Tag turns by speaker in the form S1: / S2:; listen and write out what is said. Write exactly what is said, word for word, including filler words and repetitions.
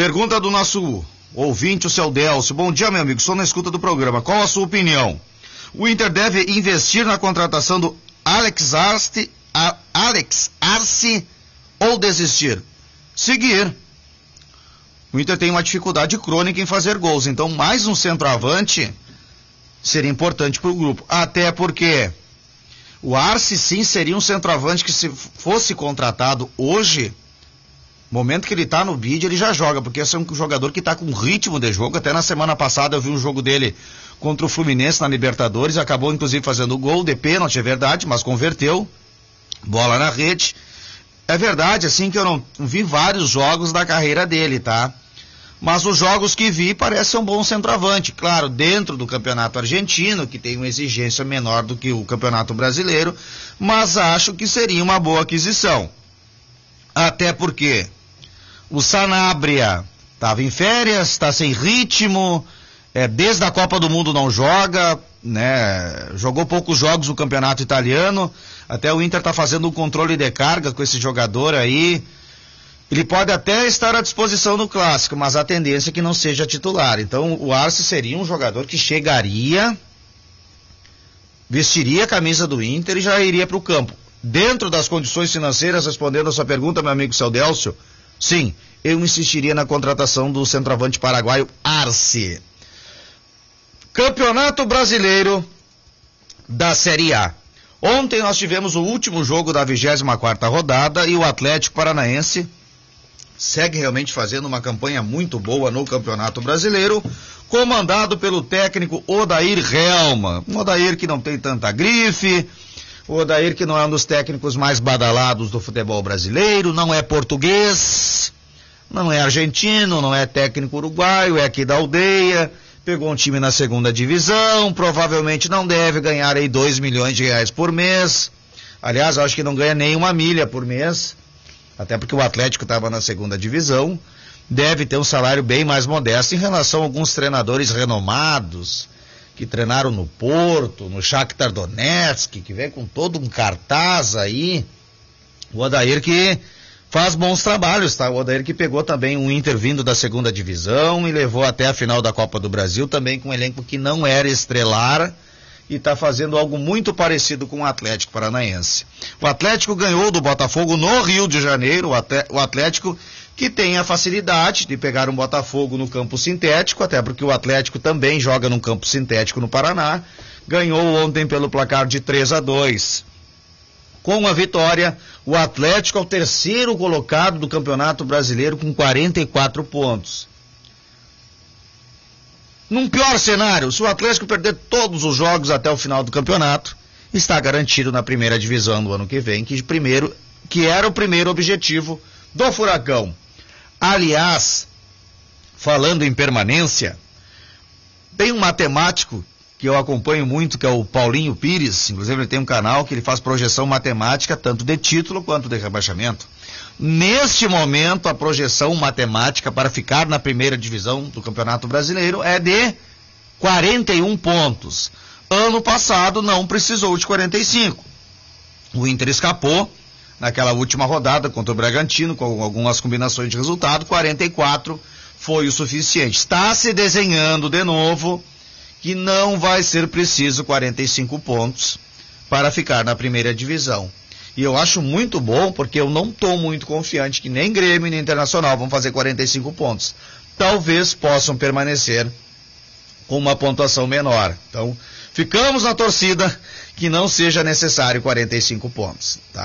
S1: Pergunta do nosso ouvinte, o seu Delcio. Bom dia, meu amigo, estou na escuta do programa. Qual a sua opinião? O Inter deve investir na contratação do Alex Arce, Alex Arce ou desistir? Seguir. O Inter tem uma dificuldade crônica em fazer gols, então mais um centroavante seria importante para o grupo. Até porque o Arce sim seria um centroavante que, se fosse contratado hoje, no momento que ele está no bid, ele já joga, porque esse é um jogador que está com ritmo de jogo. Até na semana passada eu vi um jogo dele contra o Fluminense na Libertadores, acabou inclusive fazendo gol de pênalti, é verdade, mas converteu, bola na rede. É verdade, assim, que eu não vi vários jogos da carreira dele, tá? Mas os jogos que vi parece um bom centroavante, claro, dentro do campeonato argentino, que tem uma exigência menor do que o campeonato brasileiro, mas acho que seria uma boa aquisição. Até porque o Sanabria estava em férias, está sem ritmo, é, desde a Copa do Mundo não joga, né? Jogou poucos jogos no campeonato italiano, até o Inter está fazendo um controle de carga com esse jogador aí. Ele pode até estar à disposição no Clássico, mas a tendência é que não seja titular. Então o Arce seria um jogador que chegaria, vestiria a camisa do Inter e já iria para o campo. Dentro das condições financeiras, respondendo a sua pergunta, meu amigo seu Delcio, sim, eu insistiria na contratação do centroavante paraguaio Arce. Campeonato Brasileiro da Série A. Ontem nós tivemos o último jogo da vigésima quarta rodada e o Atlético Paranaense segue realmente fazendo uma campanha muito boa no Campeonato Brasileiro, comandado pelo técnico Odair Helma. Um Odair que não tem tanta grife, o Odair que não é um dos técnicos mais badalados do futebol brasileiro, não é português, não é argentino, não é técnico uruguaio, é aqui da aldeia, pegou um time na segunda divisão, provavelmente não deve ganhar aí dois milhões de reais por mês. Aliás, eu acho que não ganha nem uma milha por mês, até porque o Atlético estava na segunda divisão, deve ter um salário bem mais modesto em relação a alguns treinadores renomados, que treinaram no Porto, no Shakhtar Donetsk, que vem com todo um cartaz aí. O Odair que faz bons trabalhos, tá? O Odair que pegou também um Inter vindo da segunda divisão e levou até a final da Copa do Brasil, também com um elenco que não era estrelar, e está fazendo algo muito parecido com o Atlético Paranaense. O Atlético ganhou do Botafogo no Rio de Janeiro, o Atlético que tem a facilidade de pegar um Botafogo no campo sintético, até porque o Atlético também joga num campo sintético no Paraná, ganhou ontem pelo placar de três a dois. Com a vitória, o Atlético é o terceiro colocado do Campeonato Brasileiro com quarenta e quatro pontos. Num pior cenário, se o Atlético perder todos os jogos até o final do campeonato, está garantido na primeira divisão do ano que vem, que, primeiro, que era o primeiro objetivo do Furacão. Aliás, falando em permanência, tem um matemático que eu acompanho muito, que é o Paulinho Pires, inclusive ele tem um canal que ele faz projeção matemática, tanto de título quanto de rebaixamento. Neste momento, a projeção matemática para ficar na primeira divisão do Campeonato Brasileiro é de quarenta e um pontos. Ano passado não precisou de quarenta e cinco. O Inter escapou naquela última rodada contra o Bragantino, com algumas combinações de resultado, quarenta e quatro foi o suficiente. Está se desenhando de novo que não vai ser preciso quarenta e cinco pontos para ficar na primeira divisão. E eu acho muito bom, porque eu não estou muito confiante que nem Grêmio nem Internacional vão fazer quarenta e cinco pontos. Talvez possam permanecer com uma pontuação menor. Então, ficamos na torcida que não seja necessário quarenta e cinco pontos, tá?